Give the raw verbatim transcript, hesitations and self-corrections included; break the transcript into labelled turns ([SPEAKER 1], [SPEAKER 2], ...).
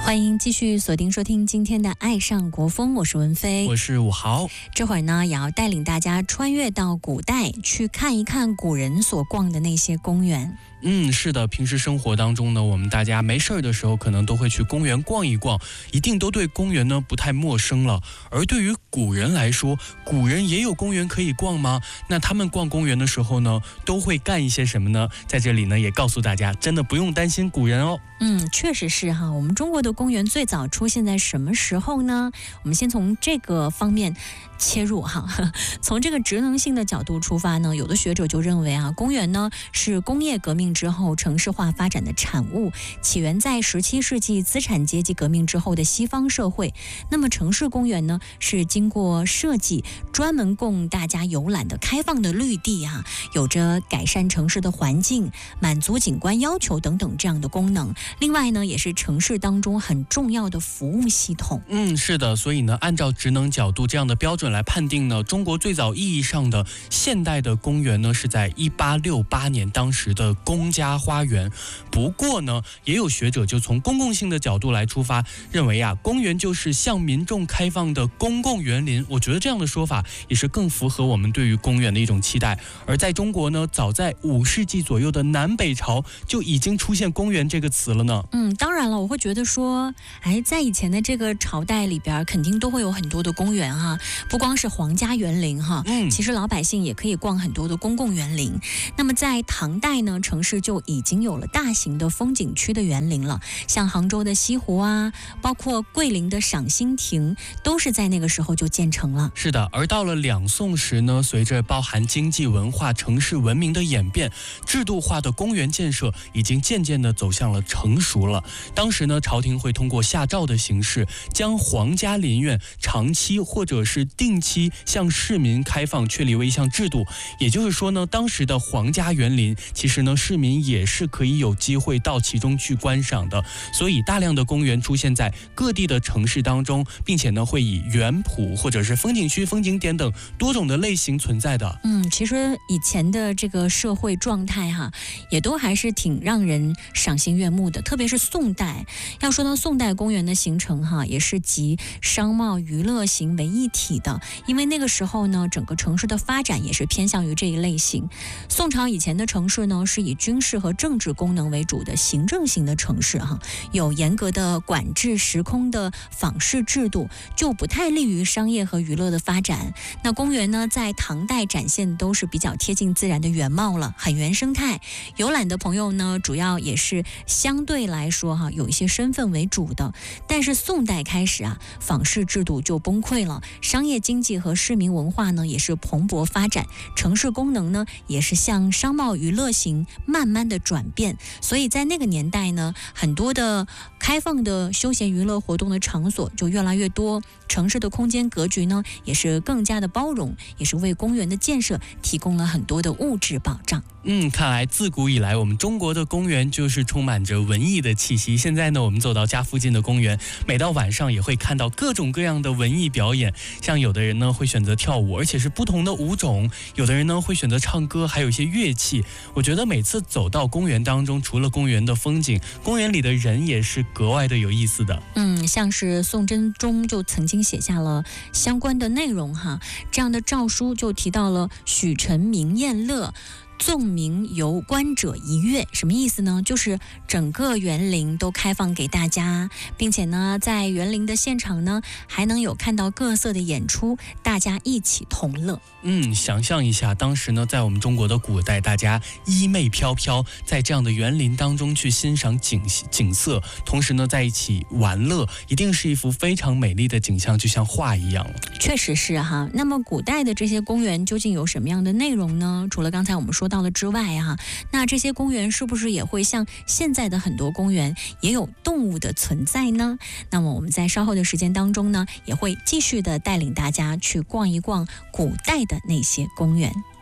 [SPEAKER 1] 欢迎继续锁定收听今天的《爱上国风》，我是文飞，
[SPEAKER 2] 我是武豪。
[SPEAKER 1] 这会儿呢，也要带领大家穿越到古代，去看一看古人所逛的那些公园。
[SPEAKER 2] 嗯，是的，平时生活当中呢，我们大家没事儿的时候，可能都会去公园逛一逛，一定都对公园呢不太陌生了。而对于古人来说，古人也有公园可以逛吗？那他们逛公园的时候呢，都会干一些什么呢？在这里呢，也告诉大家，真的不用担心古人哦。
[SPEAKER 1] 嗯，确实是哈。我们中国的公园最早出现在什么时候呢？我们先从这个方面切入哈。从这个职能性的角度出发呢，有的学者就认为啊，公园呢是工业革命之后城市化发展的产物，起源在十七世纪资产阶级革命之后的西方社会。那么城市公园呢，是经过设计，专门供大家游览的开放的绿地啊，有着改善城市的环境、满足景观要求等等这样的功能。另外呢，也是城市当中很重要的服务系统。
[SPEAKER 2] 嗯，是的，所以呢，按照职能角度这样的标准来判定呢，中国最早意义上的现代的公园呢，是在一八六八年当时的公家花园。不过呢，也有学者就从公共性的角度来出发，认为啊，公园就是向民众开放的公共园林。我觉得这样的说法也是更符合我们对于公园的一种期待。而在中国呢，早在五世纪左右的南北朝就已经出现公园这个词了呢。
[SPEAKER 1] 嗯，当然了，我会觉得说，哎，在以前的这个朝代里边，肯定都会有很多的公园哈，不光是皇家园林哈，
[SPEAKER 2] 嗯，
[SPEAKER 1] 其实老百姓也可以逛很多的公共园林。那么在唐代呢，城市就已经有了大型的风景区的园林了，像杭州的西湖啊，包括桂林的赏心亭，都是在那个时候就建成了。
[SPEAKER 2] 是的，而到了两宋时呢，随着包含经济文化、城市文明的演变，制度化的公园建设已经渐渐地走向了成熟了。当时呢，朝廷会通过下诏的形式，将皇家林苑长期或者是定期向市民开放，确立为一项制度。也就是说呢，当时的皇家园林，其实呢，市民也是可以有机会到其中去观赏的。所以大量的公园出现在各地的城市当中，并且呢，会以园圃或者是风景区、风景点等多种的类型存在的。
[SPEAKER 1] 嗯，其实以前的这个社会状态哈，也都还是挺让人赏心悦目的，特别是宋代。要说到宋代公园的形成哈，也是集商贸娱乐型为一体的，因为那个时候呢，整个城市的发展也是偏向于这一类型。宋朝以前的城市呢，是以军事和政治功能为主的行政型的城市哈，有严格的管制时空的访视制度，就不太利于商业和娱乐的发展。那公园呢，在唐代展现都是比较贴近自然的原貌了，很原生态。游览的朋友呢，主要也是相对来说哈，有一些身份为主的。但是宋代开始啊，访视制度就崩溃了，商业经济和市民文化呢也是蓬勃发展，城市功能呢也是向商贸娱乐型慢慢的转变。所以在那个年代呢，很多的开放的休闲娱乐活动的场所就越来越多，城市的空间格局呢也是更加的包容，也是为公园的建设提供了很多的物质保障。
[SPEAKER 2] 嗯，看来自古以来我们中国的公园就是充满着文艺的气息。现在呢，我们走到家附近的公园，每到晚上也会看到各种各样的文艺表演，像有的人呢会选择跳舞，而且是不同的舞种，有的人呢会选择唱歌，还有一些乐器。我觉得每次走到公园当中，除了公园的风景，公园里的人也是格外的有意思的。
[SPEAKER 1] 嗯，像是宋真宗就曾经写下了相关的内容哈，这样的诏书就提到了许臣明宴乐，纵明游观者一阅。什么意思呢？就是整个园林都开放给大家，并且呢，在园林的现场呢，还能有看到各色的演出，大家一起同乐。
[SPEAKER 2] 嗯，想象一下，当时呢，在我们中国的古代，大家衣袂飘飘，在这样的园林当中去欣赏景景色，同时呢，在一起玩乐，一定是一幅非常美丽的景象，就像画一样了。
[SPEAKER 1] 确实是哈。那么古代的这些公园究竟有什么样的内容呢？除了刚才我们说到的之外哈，那这些公园是不是也会像现在的很多公园也有动物的存在呢？那么我们在稍后的时间当中呢，也会继续的带领大家去逛一逛古代的那些公园。